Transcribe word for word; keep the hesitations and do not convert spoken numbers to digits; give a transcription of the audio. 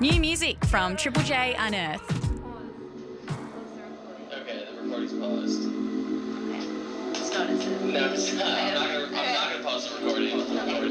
New music from Triple J Unearthed. Okay, the recording's paused. Okay. It's not, is it? No, it's not. I'm not gonna, I'm not gonna pause the recording. The recording.